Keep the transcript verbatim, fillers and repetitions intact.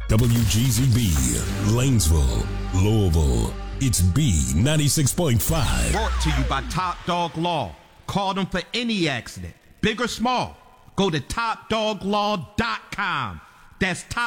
W G Z B, Lanesville, Louisville. It's B ninety-six point five. Brought to you by Top Dog Law. Call them for any accident, big or small. Go to top dog law dot com. That's top